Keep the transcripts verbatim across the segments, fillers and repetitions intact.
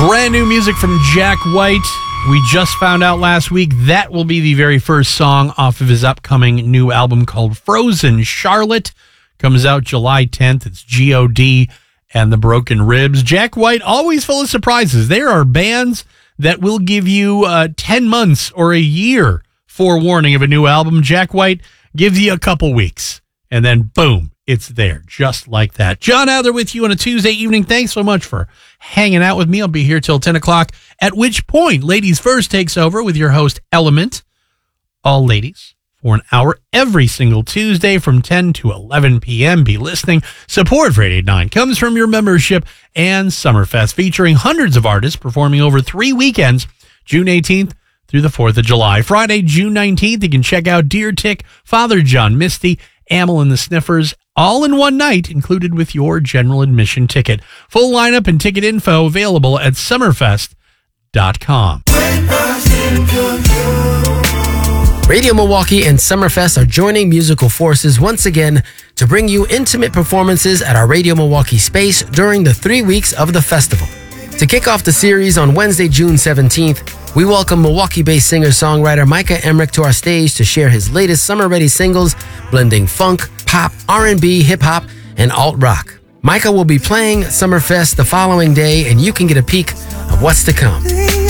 Brand new music from Jack White. We just found out last week that will be the very first song off of his upcoming new album called Frozen Charlotte. Comes out July tenth. It's G O D and the Broken Ribs. Jack White, always full of surprises. There are bands that will give you uh, ten months or a year forewarning of a new album. Jack White gives you a couple weeks, and then boom, it's there, just like that. John Adler with you on a Tuesday evening. Thanks so much for hanging out with me. I'll be here till ten o'clock, at which point Ladies First takes over with your host, Element. All ladies for an hour every single Tuesday from ten to eleven p.m. Be listening. Support for eight eighty-nine comes from your membership and Summerfest, featuring hundreds of artists performing over three weekends, June eighteenth through the fourth of July. Friday, June nineteenth, you can check out Deer Tick, Father John Misty, Amyl and the Sniffers, all in one night, included with your general admission ticket. Full lineup and ticket info available at summerfest dot com. Radio Milwaukee and Summerfest are joining musical forces once again to bring you intimate performances at our Radio Milwaukee space during the three weeks of the festival. To kick off the series on Wednesday, June seventeenth, we welcome Milwaukee-based singer-songwriter Micah Emmerich to our stage to share his latest summer-ready singles, blending funk, pop, R and B, hip-hop, and alt-rock. Micah will be playing Summerfest the following day, and you can get a peek of what's to come.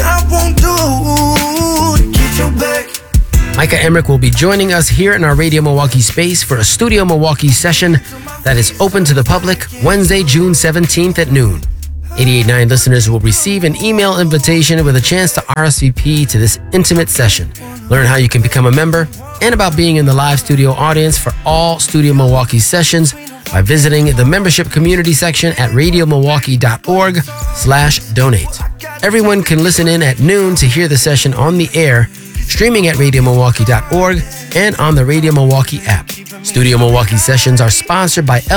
Micah Emmerich will be joining us here in our Radio Milwaukee space for a Studio Milwaukee session that is open to the public Wednesday, June seventeenth at noon. eighty-eight point nine listeners will receive an email invitation with a chance to R S V P to this intimate session. Learn how you can become a member and about being in the live studio audience for all Studio Milwaukee sessions by visiting the membership community section at radiomilwaukee.org slash donate. Everyone can listen in at noon to hear the session on the air, streaming at radiomilwaukee dot org and on the Radio Milwaukee app. Studio Milwaukee sessions are sponsored by